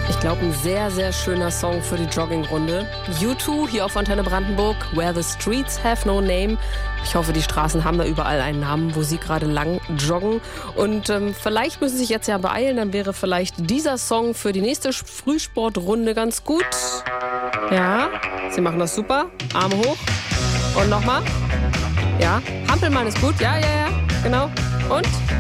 Ich glaube, ein sehr, sehr schöner Song für die Joggingrunde. U2 hier auf Antenne Brandenburg, Where the Streets Have No Name. Ich hoffe, die Straßen haben da überall einen Namen, wo Sie gerade lang joggen. Und vielleicht müssen Sie sich jetzt ja beeilen, dann wäre vielleicht dieser Song für die nächste Frühsportrunde ganz gut. Ja, Sie machen das super. Arme hoch. Und nochmal. Ja, Hampelmann ist gut. Ja, genau. Und?